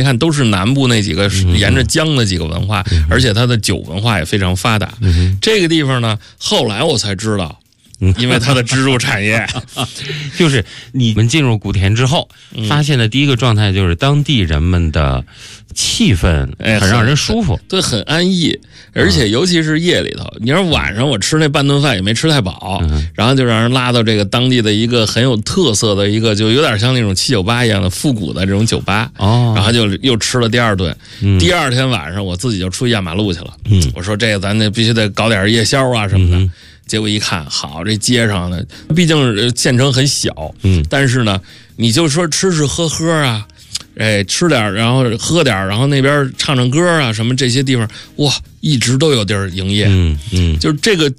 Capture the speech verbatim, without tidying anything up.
看都是南部那几个沿着江的几个文化，嗯、而且它的酒文化也非常发达。嗯、这个地方呢，后来我才知道。因为它的支柱产业， 就是你们进入古田之后，嗯、发现的第一个状态就是当地人们的气氛很让人舒服， 哎、对，很安逸，而且尤其是夜里头，嗯、你要是晚上我吃那半顿饭也没吃太饱，嗯、然后就让人拉到这个当地的一个很有特色的一个，就有点像那种七九八一样的复古的这种酒吧，哦，然后就又吃了第二顿，嗯、第二天晚上我自己就出去压马路去了，嗯，我说这个咱得必须得搞点夜宵啊什么的。嗯结果一看，好，这街上呢，毕竟县城很小，嗯，但是呢，你就说吃吃喝喝啊，哎，吃点然后喝点然后那边唱唱歌啊，什么这些地方，哇，一直都有地儿营业，嗯嗯，就是这个